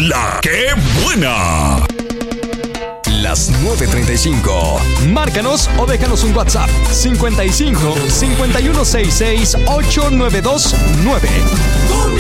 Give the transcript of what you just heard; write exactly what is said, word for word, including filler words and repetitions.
La que buena. Las nueve treinta y cinco. Márcanos o déjanos un WhatsApp. cincuenta y cinco, cincuenta y uno sesenta y seis, ocho nueve dos nueve.